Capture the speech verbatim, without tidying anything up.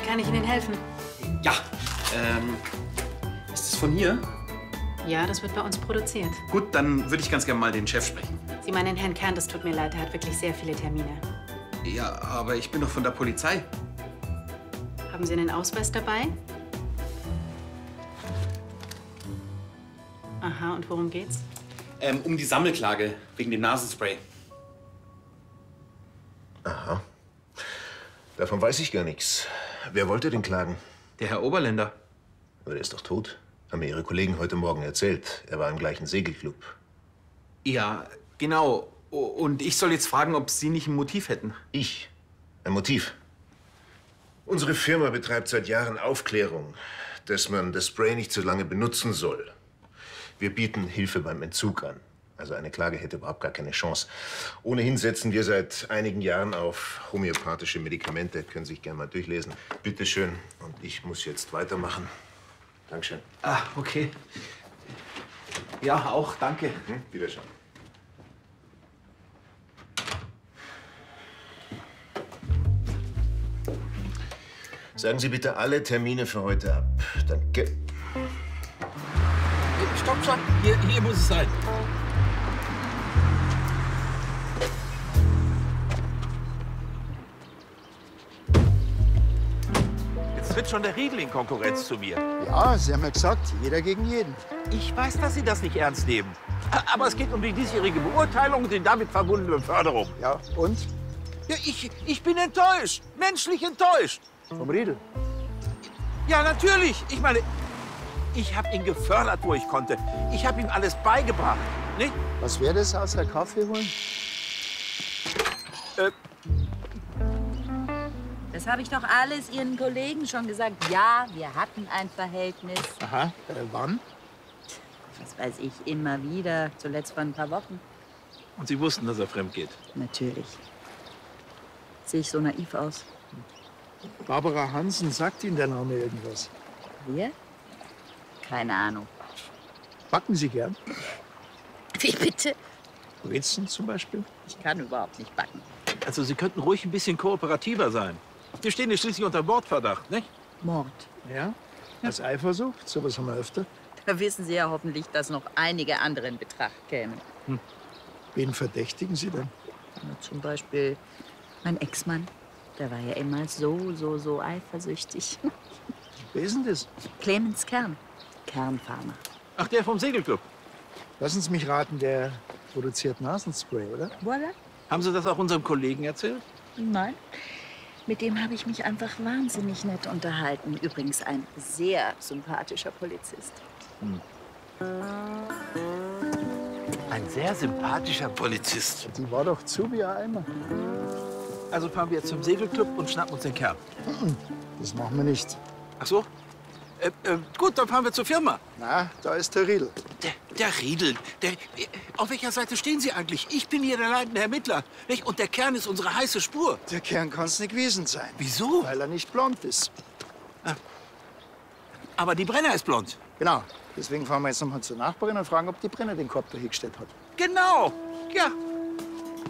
kann ich Ihnen helfen? Ja, ähm, ist es von hier? Ja, das wird bei uns produziert. Gut, dann würde ich ganz gerne mal den Chef sprechen. Sie meinen Herrn Kern, das tut mir leid, er hat wirklich sehr viele Termine. Ja, aber ich bin doch von der Polizei. Haben Sie einen Ausweis dabei? Aha, und worum geht's? Ähm, um die Sammelklage wegen dem Nasenspray. Aha. Davon weiß ich gar nichts. Wer wollte denn klagen? Der Herr Oberländer. Aber der ist doch tot. Haben mir Ihre Kollegen heute Morgen erzählt. Er war im gleichen Segelclub. Ja, genau. Und ich soll jetzt fragen, ob Sie nicht ein Motiv hätten. Ich? Ein Motiv? Unsere Firma betreibt seit Jahren Aufklärung, dass man das Spray nicht so lange benutzen soll. Wir bieten Hilfe beim Entzug an. Also eine Klage hätte überhaupt gar keine Chance. Ohnehin setzen wir seit einigen Jahren auf homöopathische Medikamente. Können Sie sich gerne mal durchlesen. Bitte schön. Und ich muss jetzt weitermachen. Dankeschön. Ah, okay. Ja, auch, danke. Hm, Wiederschauen. Sagen Sie bitte alle Termine für heute ab. Danke. Stopp, stopp. Hier, hier muss es sein. Jetzt tritt schon der Riedel in Konkurrenz zu mir. Ja, Sie haben ja gesagt, jeder gegen jeden. Ich weiß, dass Sie das nicht ernst nehmen. Aber es geht um die diesjährige Beurteilung und die damit verbundene Beförderung. Ja, und? Ja, ich, ich bin enttäuscht. Menschlich enttäuscht. Vom Riedel? Ja, natürlich. Ich meine, ich habe ihn gefördert, wo ich konnte. Ich habe ihm alles beigebracht. Nicht? Was wäre das außer Kaffee holen? Äh, Das habe ich doch alles Ihren Kollegen schon gesagt. Ja, wir hatten ein Verhältnis. Aha, äh, wann? Was weiß ich, immer wieder. Zuletzt vor ein paar Wochen. und Sie wussten, dass er fremd geht? Natürlich. Sehe ich so naiv aus? Barbara Hansen, sagt Ihnen der Name irgendwas? Wir? Keine Ahnung. Backen Sie gern? Wie bitte? Brezen zum Beispiel? Ich kann überhaupt nicht backen. Also Sie könnten ruhig ein bisschen kooperativer sein. Wir stehen hier schließlich unter Mordverdacht, nicht? Mord. Ja? Als Eifersucht? Sowas haben wir öfter. Da wissen Sie ja hoffentlich, dass noch einige andere in Betracht kämen. Hm. Wen verdächtigen Sie denn? Na, zum Beispiel mein Ex-Mann. Der war ja immer so, so, so eifersüchtig. Wer ist denn das? Clemens Kern. Kernfarmer. Ach, der vom Segelclub. Lassen Sie mich raten, der produziert Nasenspray, oder? Voilà. Haben Sie das auch unserem Kollegen erzählt? Nein. Mit dem habe ich mich einfach wahnsinnig nett unterhalten. Übrigens ein sehr sympathischer Polizist. Hm. Ein sehr sympathischer Polizist. Die war doch zu wie ein Eimer. Also fahren wir jetzt zum Segelclub und schnappen uns den Kern. Das machen wir nicht. Ach so? Äh, äh, gut, dann fahren wir zur Firma. Na, da ist der Riedel. Der, der Riedel. Der, äh, auf welcher Seite stehen Sie eigentlich? Ich bin hier der leitende Ermittler. Nicht? Und der Kern ist unsere heiße Spur. Der Kern kann es nicht gewesen sein. Wieso? Weil er nicht blond ist. Aber die Brenner ist blond. Genau. Deswegen fahren wir jetzt noch mal zur Nachbarin und fragen, ob die Brenner den Korb da hingestellt hat. Genau. Ja,